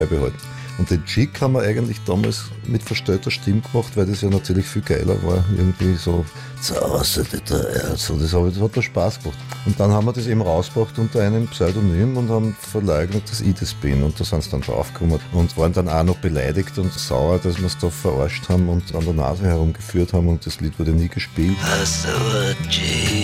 beibehalten. Und den Chick haben wir eigentlich damals mit verstellter Stimme gemacht, weil das ja natürlich viel geiler war. Irgendwie so, so, das hat mir Spaß gemacht. Und dann haben wir das eben rausgebracht unter einem Pseudonym und haben verleugnet, dass ich das bin. Und da sind sie dann draufgekommen und waren dann auch noch beleidigt und sauer, dass wir es da verarscht haben und an der Nase herumgeführt haben und das Lied wurde nie gespielt.